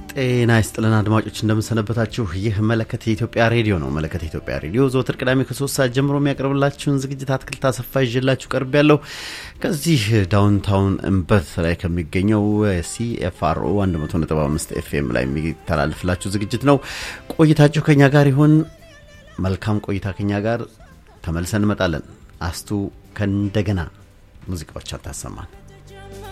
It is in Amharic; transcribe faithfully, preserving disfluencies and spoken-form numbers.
ጤና ይስጥልን አድማጮች እንደምሰነበታችሁ ይህ መለከት የኢትዮጵያ ሬዲዮ ነው መለከት የኢትዮጵያ ሬዲዮ ዘወትር ቅዳሜ ከ3 ሰዓት ጀምሮ የሚያቀርብላችሁን ዝግጅት አትክልት አሰፋ ይዤላችሁ ቀርብ ያለው ከዚህ ዳውንታውን እምበት ላይ ከሚገኘው ሲኤፍአርኦ one hundred point five ኤፍኤም ላይ የሚተላለፍላችሁ ዝግጅት ነው ቆይታችሁ ከኛ ጋር ይሁን መልካም ቆይታ ከኛ ጋር ተመልሰን እንመጣለን አስቱ ከእንደገና ሙዚቃዎች አታሰማን